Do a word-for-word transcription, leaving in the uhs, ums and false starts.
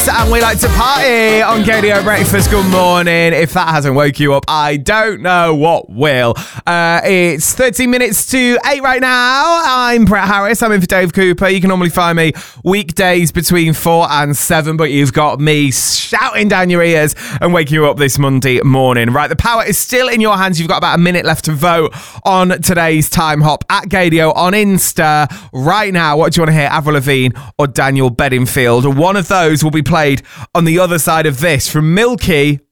Harris, and we like to party on K D O Breakfast. Good morning. If that hasn't woke you up, I don't know what will. Uh, it's thirty minutes to eight right now. I'm Brett Harris. I'm in for Dave Cooper. You can normally find me weekdays between four and seven, but you've got me shouting down your ears and waking you up this Monday morning. Right, the power is still in your hands. You've got about a minute left to vote on today's Time Hop at Gadio on Insta. Right now, what do you want to hear, Avril Lavigne or Daniel Bedingfield? One of those will be played on the other side of this from Milky